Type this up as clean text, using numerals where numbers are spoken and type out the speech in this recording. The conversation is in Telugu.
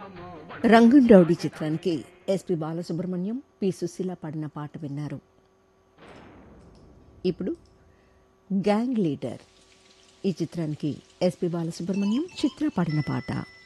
రంగన్ రౌడీ చిత్రానికి ఎస్పి బాలసుబ్రహ్మణ్యం, పి సుశీల పాడిన పాట విన్నారు. ఇప్పుడు గ్యాంగ్ లీడర్ ఈ చిత్రానికి ఎస్పి బాలసుబ్రహ్మణ్యం, చిత్ర పాడిన పాట.